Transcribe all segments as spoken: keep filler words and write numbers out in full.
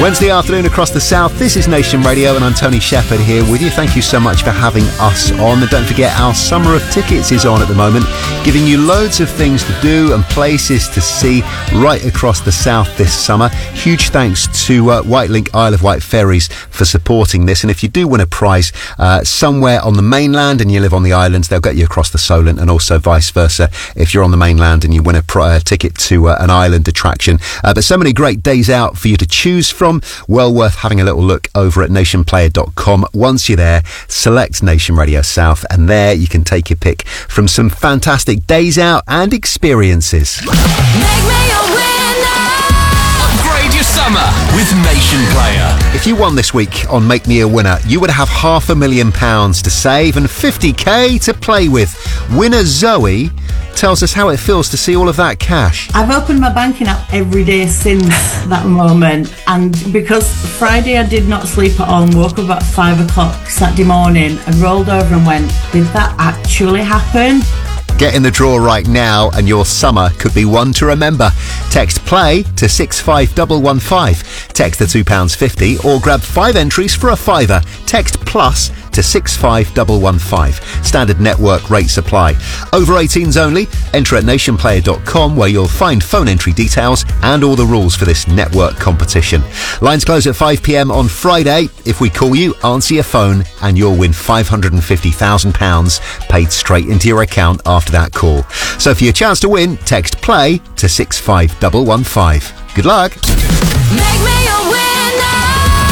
Wednesday afternoon across the south. This is Nation Radio and I'm Tony Shepherd here with you. Thank you so much for having us on. And don't forget, our Summer of Tickets is on at the moment, giving you loads of things to do and places to see right across the south this summer. Huge thanks to uh, Whitelink Isle of Wight Ferries for supporting this. And if you do win a prize uh, somewhere on the mainland and you live on the islands, they'll get you across the Solent, and also vice versa if you're on the mainland and you win a pri- uh, ticket to uh, an island attraction. Uh, but so many great days out for you to choose from. Well worth having a little look over at nation player dot com. Once you're there, select Nation Radio South, and there you can take your pick from some fantastic days out and experiences. Make me a winner. Upgrade your summer with Nation Player. If you won this week on Make Me a Winner, you would have half a million pounds to save and fifty k to play with. Winner Zoe tells us how it feels to see all of that cash. I've opened my banking app every day since that moment, and because Friday I did not sleep at all and woke up at five o'clock Saturday morning and rolled over and went, did that actually happen? Get in the draw right now and your summer could be one to remember. Text PLAY to six five one one five. Text the two pounds fifty or grab five entries for a fiver. Text PLUS to six five one one five. Standard network rates apply. Over eighteens only. Enter at nation player dot com where you'll find phone entry details and all the rules for this network competition. Lines close at five p m on Friday. If we call you, answer your phone and you'll win five hundred fifty thousand pounds paid straight into your account after that call. So for your chance to win, text PLAY to six five one one five. Good luck. Make me a winner.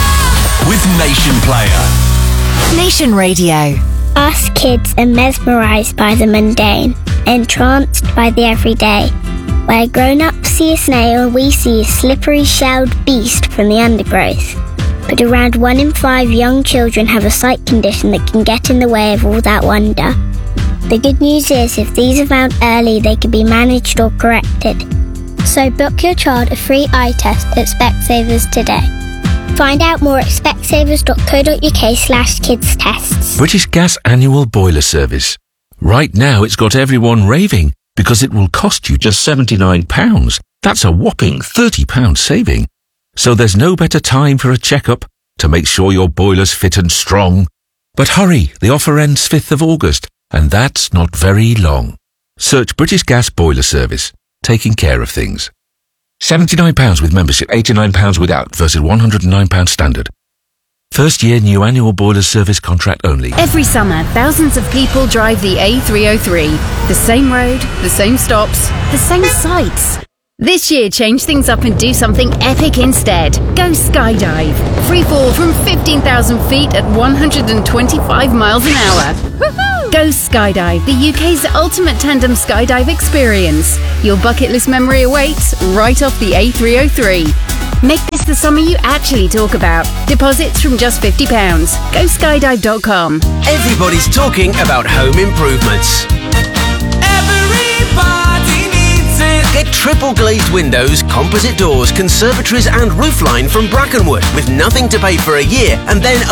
With Nation Player. Nation Radio. Us kids are mesmerised by the mundane, entranced by the everyday. Where grown-ups see a snail, we see a slippery shelled beast from the undergrowth. But around one in five young children have a sight condition that can get in the way of all that wonder. The good news is, if these are found early, they can be managed or corrected. So book your child a free eye test at Specsavers today. Find out more at specsavers dot co dot uk slash kids tests. British Gas Annual Boiler Service. Right now it's got everyone raving because it will cost you just seventy-nine pounds. That's a whopping thirty pounds saving. So there's no better time for a checkup to make sure your boiler's fit and strong. But hurry, the offer ends fifth of August, and that's not very long. Search British Gas Boiler Service, taking care of things. seventy-nine pounds with membership, eighty-nine pounds without versus one hundred and nine pounds standard. First year new annual boiler service contract only. Every summer, thousands of people drive the A three oh three. The same road, the same stops, the same sights. This year, change things up and do something epic instead. Go skydive. Free fall from fifteen thousand feet at one hundred twenty-five miles an hour. Woohoo! Go skydive, the U K's ultimate tandem skydive experience. Your bucket list memory awaits right off the A three oh three. Make this the summer you actually talk about. Deposits from just fifty pounds. Go skydive dot com. Everybody's talking about home improvements. Everybody needs it. Get triple glazed windows, composite doors, conservatories and roofline from Brackenwood with nothing to pay for a year and then